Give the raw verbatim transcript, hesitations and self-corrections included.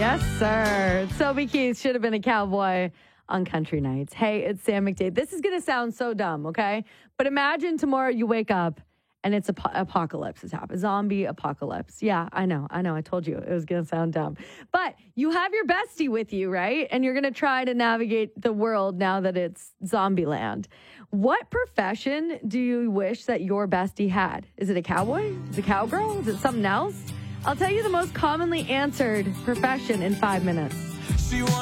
Yes, sir. Toby Keith should have been a cowboy on country nights. Hey, it's Sam McDade. This is going to sound so dumb, okay? But imagine tomorrow you wake up and it's a ap- apocalypse has happened. Zombie apocalypse. Yeah, I know. I know. I told you it was going to sound dumb. But you have your bestie with you, right? And you're going to try to navigate the world now that it's zombie land. What profession do you wish that your bestie had? Is it a cowboy? Is it a cowgirl? Is it something else? I'll tell you the most commonly answered profession in five minutes.